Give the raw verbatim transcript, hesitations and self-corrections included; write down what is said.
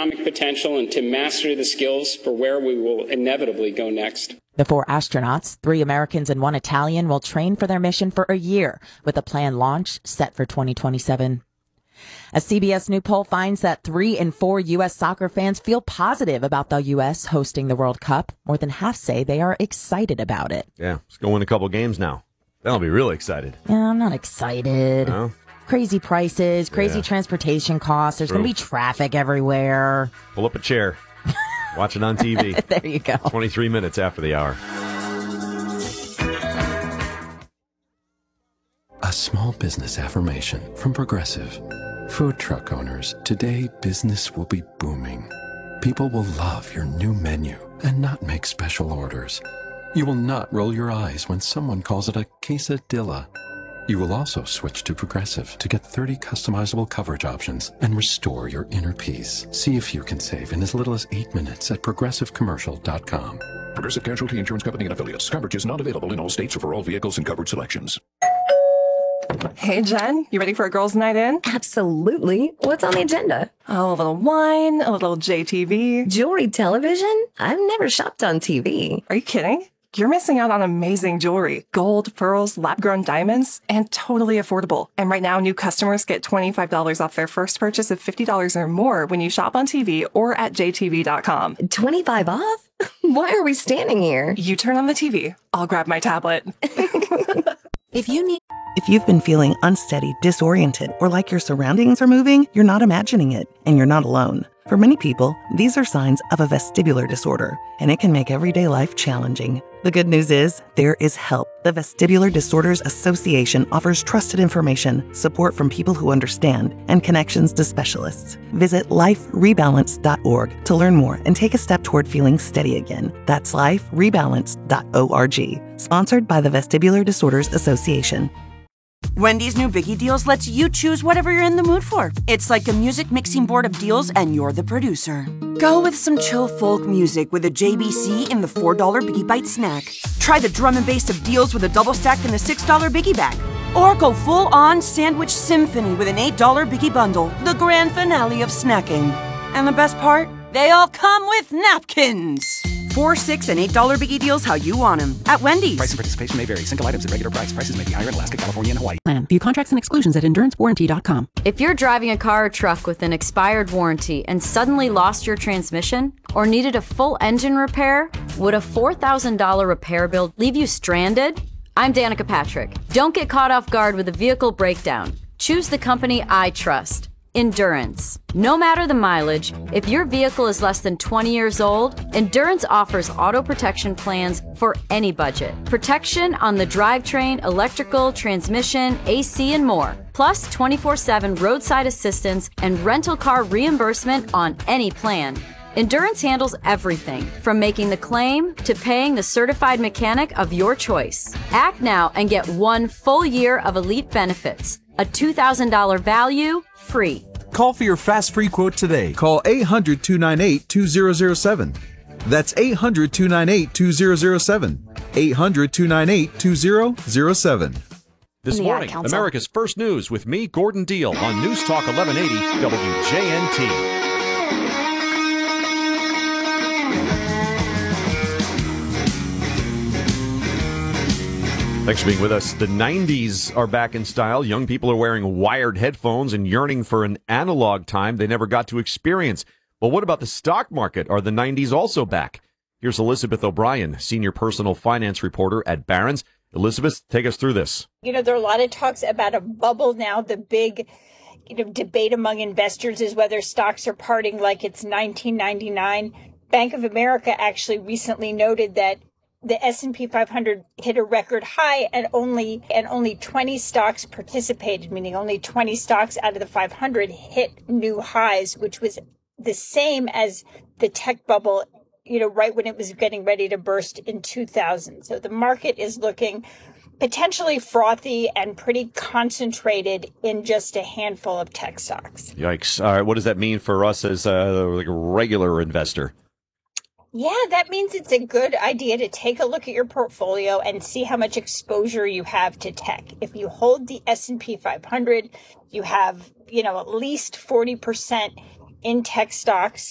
economic potential and to master the skills for where we will inevitably go next. The four astronauts, three Americans and one Italian, will train for their mission for a year with a planned launch set for twenty twenty-seven. A C B S new poll finds that three in four U S soccer fans feel positive about the U S hosting the World Cup. More than half say they are excited about it. Yeah, let's go win a couple games now. Then I'll be really excited. Yeah, I'm not excited. No? Crazy prices, crazy Yeah. transportation costs. There's going to be traffic everywhere. Pull up a chair. Watch it on T V. There you go. twenty-three minutes after the hour. A small business affirmation from Progressive. Food truck owners, today business will be booming. People will love your new menu and not make special orders. You will not roll your eyes when someone calls it a quesadilla. You will also switch to Progressive to get thirty customizable coverage options and restore your inner peace. See if you can save in as little as eight minutes at progressive commercial dot com. Progressive Casualty Insurance Company and Affiliates. Coverage is not available in all states or for all vehicles and coverage selections. Hey, Jen, you ready for a girls' night in? Absolutely. What's on the agenda? Oh, a little wine, a little J T V. Jewelry television? I've never shopped on T V. Are you kidding? You're missing out on amazing jewelry. Gold, pearls, lab-grown diamonds, and totally affordable. And right now, new customers get twenty-five dollars off their first purchase of fifty dollars or more when you shop on T V or at j t v dot com. twenty-five off? Why are we standing here? You turn on the T V. I'll grab my tablet. If you need... If you've been feeling unsteady, disoriented, or like your surroundings are moving, you're not imagining it, and you're not alone. For many people, these are signs of a vestibular disorder, and it can make everyday life challenging. The good news is, there is help. The Vestibular Disorders Association offers trusted information, support from people who understand, and connections to specialists. Visit life rebalance dot org to learn more and take a step toward feeling steady again. That's life rebalance dot org. Sponsored by the Vestibular Disorders Association. Wendy's new Biggie Deals lets you choose whatever you're in the mood for. It's like a music mixing board of deals, and you're the producer. Go with some chill folk music with a J B C in the four dollar Biggie Bite snack. Try the drum and bass of deals with a double stack in the six dollar Biggie Bag. Or go full-on sandwich symphony with an eight dollar Biggie Bundle, the grand finale of snacking. And the best part? They all come with napkins. Four, six, and eight dollar Biggie Deals how you want them at Wendy's. Price and participation may vary. Single items at regular price. Prices may be higher in Alaska, California, and Hawaii. Plan. View contracts and exclusions at endurance warranty dot com. If you're driving a car or truck with an expired warranty and suddenly lost your transmission or needed a full engine repair, would a four thousand dollars repair bill leave you stranded? I'm Danica Patrick. Don't get caught off guard with a vehicle breakdown. Choose the company I trust. Endurance. No matter the mileage, if your vehicle is less than twenty years old, Endurance offers auto protection plans for any budget. Protection on the drivetrain, electrical, transmission, A C, and more. Plus twenty-four seven roadside assistance and rental car reimbursement on any plan. Endurance handles everything, from making the claim to paying the certified mechanic of your choice. Act now and get one full year of elite benefits. A two thousand dollars value, free. Call for your fast free quote today. Call eight hundred, two nine eight, two zero zero seven. That's eight hundred, two nine eight, two zero zero seven. eight hundred, two nine eight, two zero zero seven. This morning, America's First News with me, Gordon Deal, on News Talk eleven eighty W J N T. Thanks for being with us. The nineties are back in style. Young people are wearing wired headphones and yearning for an analog time they never got to experience. But what about the stock market? Are the nineties also back? Here's Elizabeth O'Brien, senior personal finance reporter at Barron's. Elizabeth, take us through this. You know, there are a lot of talks about a bubble now. The big, you know, debate among investors is whether stocks are parting like it's nineteen ninety-nine. Bank of America actually recently noted that the S and P five hundred hit a record high and only and only twenty stocks participated, meaning only twenty stocks out of the five hundred hit new highs, which was the same as the tech bubble, you know, right when it was getting ready to burst in two thousand. So the market is looking potentially frothy and pretty concentrated in just a handful of tech stocks. Yikes. All right, what does that mean for us as a, like a regular investor? Yeah, that means it's a good idea to take a look at your portfolio and see how much exposure you have to tech. If you hold the S and P five hundred, you have, you know, at least forty percent in tech stocks.